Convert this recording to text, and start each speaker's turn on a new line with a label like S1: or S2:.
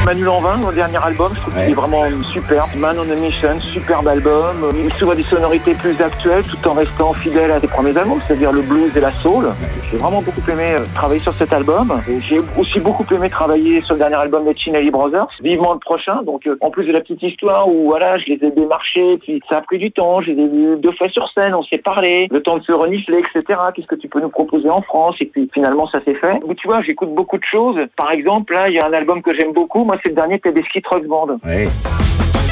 S1: Manu Lanvin, mon dernier album, je trouve qu'il est vraiment superbe. Man on a Mission, superbe album. Il s'ouvre à des sonorités plus actuelles tout en restant fidèle à ses premiers albums, c'est-à-dire le blues et la soul. J'ai vraiment beaucoup aimé travailler sur cet album. Et j'ai aussi beaucoup aimé travailler sur le dernier album des Chinelli Brothers. Vivement le prochain. Donc en plus de la petite histoire où voilà, je les ai démarchés, puis ça a pris du temps, je les ai vus 2 fois sur scène, on s'est parlé, le temps de se renifler, etc. Qu'est-ce que tu peux nous proposer en France? Et puis finalement ça s'est fait. Mais tu vois, j'écoute beaucoup de choses. Par exemple, là, il y a un album que j'aime beaucoup. Moi, c'est le dernier Tedeschi Trucks Band.
S2: Oui.